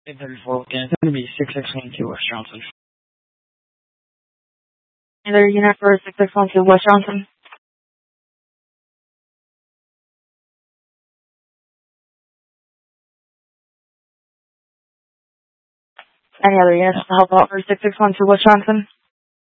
834 again. It's going to be 6612 West Johnson. Either unit for 6612 West Johnson. Any other units to help out for 6612 West Johnson?